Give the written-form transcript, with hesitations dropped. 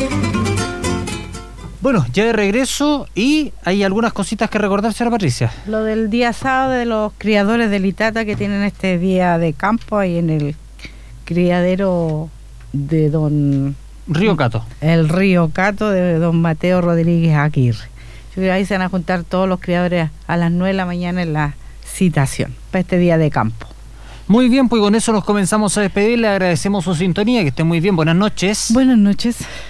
Bueno, ya de regreso y hay algunas cositas que recordar, señora Patricia. Lo del día sábado de los criadores de Litata que tienen este día de campo ahí en el criadero de don... Río Cato. El Río Cato de don Mateo Rodríguez Aguirre. Yo creo que ahí se van a juntar todos los criadores a las 9 de la mañana en la citación para este día de campo. Muy bien, pues con eso nos comenzamos a despedir. Le agradecemos su sintonía, que esté muy bien. Buenas noches. Buenas noches.